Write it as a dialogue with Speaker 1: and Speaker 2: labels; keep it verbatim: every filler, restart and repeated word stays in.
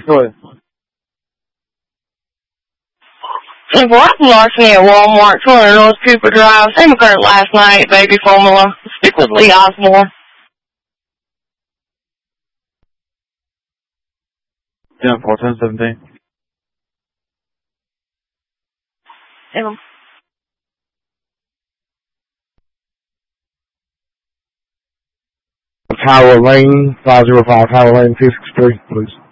Speaker 1: Go ahead.
Speaker 2: If weapon larceny at Walmart, two hundred North Cooper Drive, same occurred last night, baby formula. Stick with Lee Osmore.
Speaker 1: ten four, ten seventeen.
Speaker 2: Yeah.
Speaker 3: Tower Lane, five oh five Tower Lane, two six three, please.